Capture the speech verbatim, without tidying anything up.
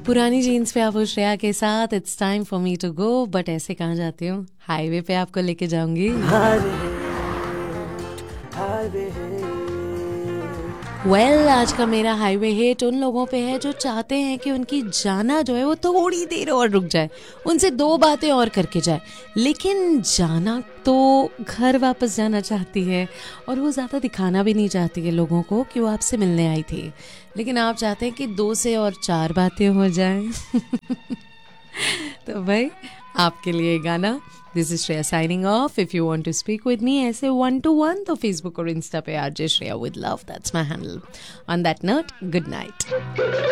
पुरानी जीन्स पे आप श्रेया के साथ it's time for me to go, but ऐसे कहाँ जाती हूँ, हाईवे पे आपको लेके जाऊंगी। वेल well, आज का मेरा हाईवे हिट उन लोगों पे है जो चाहते हैं कि उनकी जाना जो है वो थोड़ी देर और रुक जाए, उनसे दो बातें और करके जाए, लेकिन जाना तो घर वापस जाना चाहती है और वो ज़्यादा दिखाना भी नहीं चाहती है लोगों को कि वो आपसे मिलने आई थी, लेकिन आप चाहते हैं कि दो से और चार बातें हो जाएं। तो भाई आपके लिए गाना, this is Shreya signing off. If you want to speak with me ऐसे वन टू वन तो फेसबुक और इंस्टा पे RJ Shreya with love, that's my handle. On that note, good night.